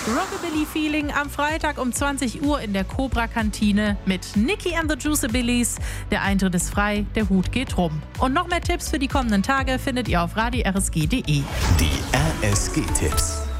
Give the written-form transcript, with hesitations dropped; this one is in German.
Rockabilly-Feeling am Freitag um 20 Uhr in der Cobra-Kantine mit Nicky and the Juiceabillies. Der Eintritt ist frei, der Hut geht rum. Und noch mehr Tipps für die kommenden Tage findet ihr auf radio-rsg.de. Die RSG-Tipps.